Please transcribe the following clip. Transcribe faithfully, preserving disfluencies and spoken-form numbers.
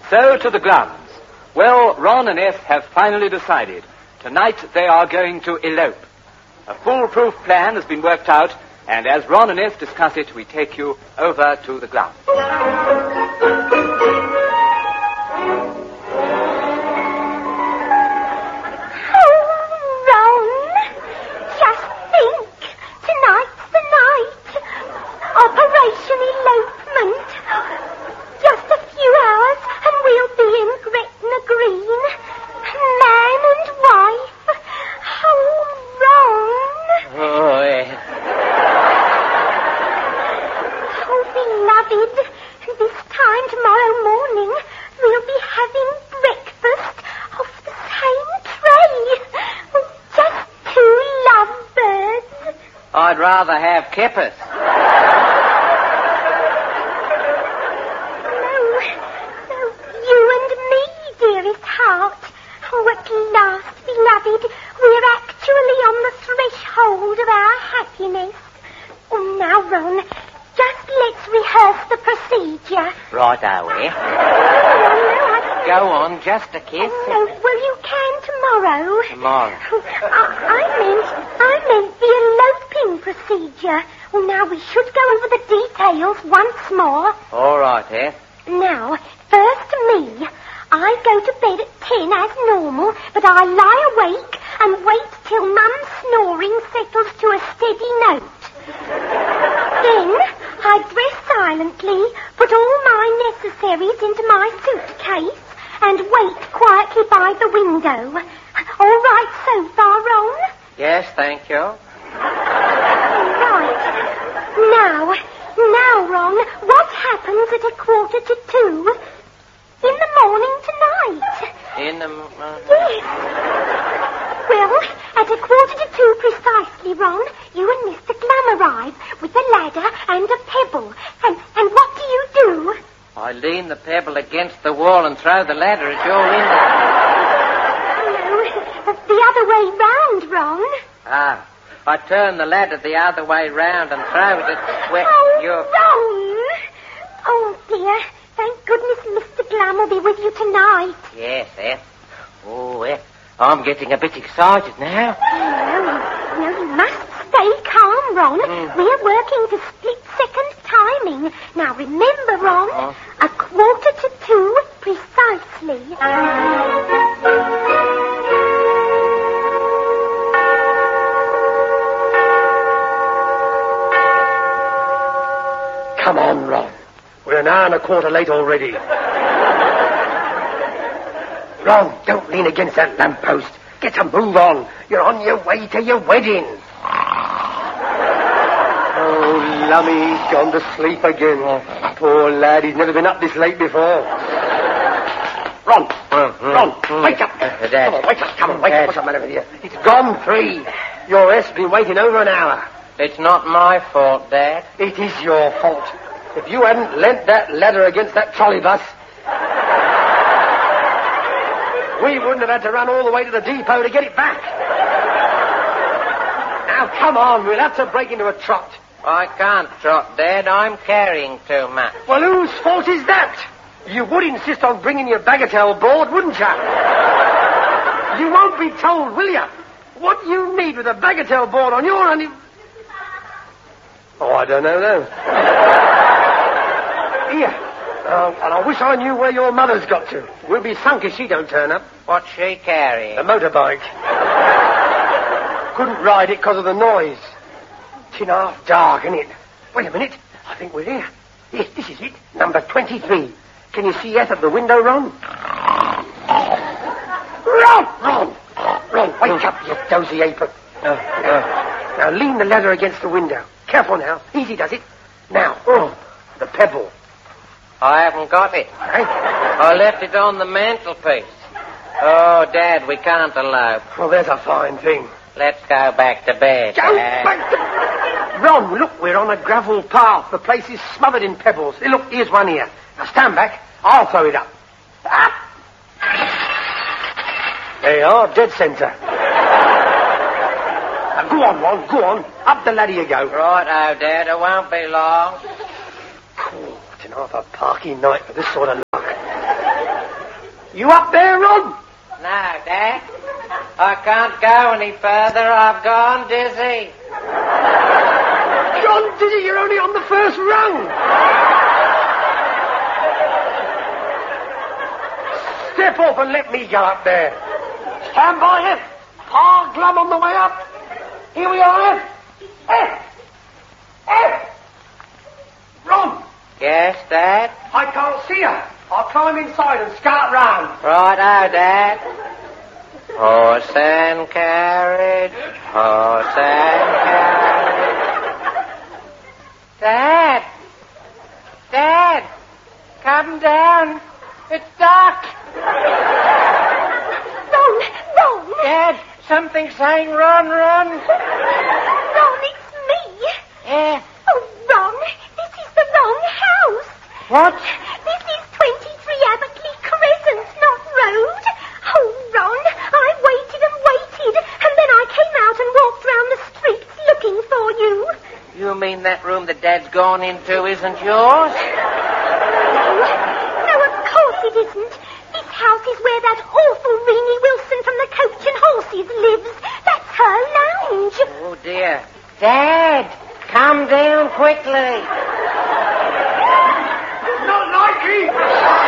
So to the grounds. Well, Ron and F have finally decided. Tonight they are going to elope. A foolproof plan has been worked out, and as Ron and F discuss it, we take you over to the grounds. Operation Elopement. Just a few hours and we'll be in Gretna Green. Man and wife. Oh, Ron. Oh, yeah. Oh, beloved. This time tomorrow morning we'll be having breakfast off the same tray. Just two lovebirds. I'd rather have kippers. Beloved, we're actually on the threshold of our happiness. Oh, now, Ron, just let's rehearse the procedure. Right-o, eh? Oh, no, I... Go on, just a kiss. Oh, no, well, you can tomorrow. Tomorrow? I, I meant, I meant the eloping procedure. Well, now, we should go over the details once more. All right, eh? Now, first me. I go to bed at ten as normal, but I lie awake and wait till Mum's snoring settles to a steady note. Then I dress silently, put all my necessaries into my suitcase, and wait quietly by the window. All right so far, Ron? Yes, thank you. Right. Now, now, Ron, what happens at a quarter to two? In the morning tonight. In the... Uh... Yes. Well, at a quarter to two precisely, Ron, you and Mister Glum arrive with a ladder and a pebble. And, and what do you do? I lean the pebble against the wall and throw the ladder at your window. No, the other way round, Ron. Ah, I turn the ladder the other way round and throw it at where oh, you're... Ron! Oh, dear. Thank goodness Mister Glum will be with you tonight. Yes, F. Oh, F. I'm getting a bit excited now. No, no, you must stay calm, Ron. Mm. We're working to split-second timing. Now, remember, Ron, oh. a quarter to two precisely. Come on, Ron. We're an hour and a quarter late already. Ron, don't lean against that lamppost. Get a move on. You're on your way to your wedding. Oh, Lummy, he's gone to sleep again. Oh, poor lad, he's never been up this late before. Ron, Ron, wake up. Uh, Dad. Come on, wake up, come on, wake Dad. up. What's the matter with you? It's gone three. Your S been waiting over an hour. It's not my fault, Dad. It is your fault. If you hadn't lent that ladder against that trolley bus, we wouldn't have had to run all the way to the depot to get it back. Now, come on, we'll have to break into a trot. I can't trot, Dad. I'm carrying too much. Well, whose fault is that? You would insist on bringing your bagatelle board, wouldn't you? You won't be told, will you? What you need with a bagatelle board on your only... Oh, I don't know, no. Here. Uh, and I wish I knew where your mother's got to. We'll be sunk if she don't turn up. What's she carrying? A motorbike. Couldn't ride it because of the noise. It's in half dark, isn't it? Wait a minute. I think we're here. Yes, this is it. Number twenty-three. Can you see F at the window, Ron? Ron! Ron! Ron, wake up, you dozy apron. Uh, uh. Now, lean the ladder against the window. Careful now. Easy does it. Now, oh, the pebble. I haven't got it. Eh? I left it on the mantelpiece. Oh, Dad, we can't elope. Well, there's a fine thing. Let's go back to bed, Go Dad. back to... Ron, look, we're on a gravel path. The place is smothered in pebbles. Hey, look, here's one here. Now, stand back. I'll throw it up. Up! There you are, dead centre. Now, go on, Ron, go on. Up the ladder you go. Right-o, Dad, it won't be long. Cool. It's an half a parky night for this sort of luck. You up there, Ron? No, Dad. I can't go any further. I've gone dizzy. John Dizzy, you're only on the first rung. Step off and let me go up there. Stand by, F. Pa Glum on the way up. Here we are, F. F. F. Ron. Yes, Dad? I can't see her. I'll climb inside and scout round. Right-o, Dad. Horse and carriage, horse and carriage. Dad! Dad! Come down. It's dark. Ron, Ron! Dad, something's saying run, run. Ron, it's me. Yeah. Oh, Ron, this is the wrong house. What? This is twenty-three Abertley Crescent, not Road. Oh, Ron, I waited and waited, and then I came out and walked round the streets looking for you. You mean that room that Dad's gone into isn't yours? No, of course it isn't. This house is where that awful Renee Wilson from the Coach and Horses lives. That's her lounge. Oh, dear. Dad, come down quickly. Not likely.